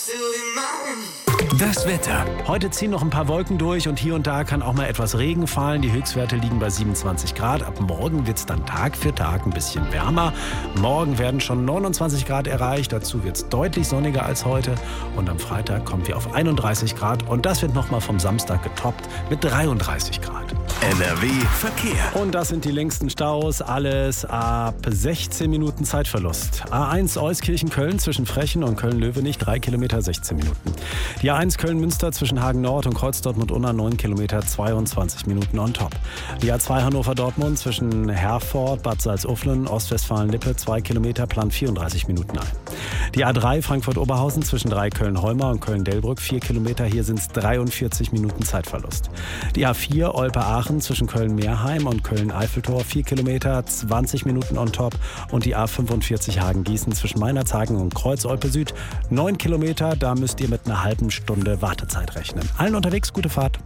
Das Wetter. Heute ziehen noch ein paar Wolken durch und hier und da kann auch mal etwas Regen fallen. Die Höchstwerte liegen bei 27 Grad. Ab morgen wird es dann Tag für Tag ein bisschen wärmer. Morgen werden schon 29 Grad erreicht. Dazu wird es deutlich sonniger als heute. Und am Freitag kommen wir auf 31 Grad. Und das wird nochmal vom Samstag getoppt mit 33 Grad. NRW Verkehr. Und das sind die längsten Staus. Alles ab 16 Minuten Zeitverlust. A1 Euskirchen-Köln zwischen Frechen und Köln-Löwenich 3 Kilometer 16 Minuten. Die A1 Köln-Münster zwischen Hagen-Nord und Kreuz-Dortmund-Unna 9 Kilometer 22 Minuten on top. Die A2 Hannover-Dortmund zwischen Herford, Bad Salzuflen, Ostwestfalen-Lippe 2 Kilometer plant 34 Minuten ein. Die A3 Frankfurt-Oberhausen zwischen 3 Köln-Holmer und Köln-Delbrück 4 Kilometer. Hier sind es 43 Minuten Zeitverlust. Die A4 Olpe-Aachen zwischen Köln-Meerheim und Köln-Eiffeltor 4 Kilometer 20 Minuten on top. Und die A45 Hagen-Gießen zwischen Meinerzhagen und Kreuz-Olpe-Süd 9 Kilometer. Da müsst ihr mit einer halben Stunde Wartezeit rechnen. Allen unterwegs, gute Fahrt.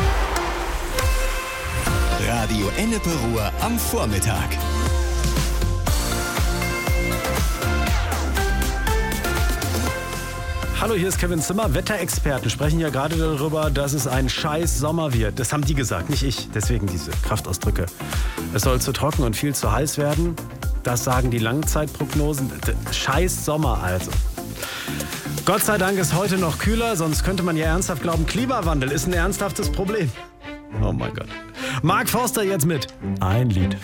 Radio Ennepe Ruhr am Vormittag. Hallo, hier ist Kevin Zimmer. Wetterexperten sprechen ja gerade darüber, dass es ein scheiß Sommer wird. Das haben die gesagt, nicht ich. Deswegen diese Kraftausdrücke. Es soll zu trocken und viel zu heiß werden. Das sagen die Langzeitprognosen. Scheiß Sommer also. Gott sei Dank ist heute noch kühler, sonst könnte man ja ernsthaft glauben, Klimawandel ist ein ernsthaftes Problem. Oh mein Gott. Mark Forster jetzt mit Ein Lied.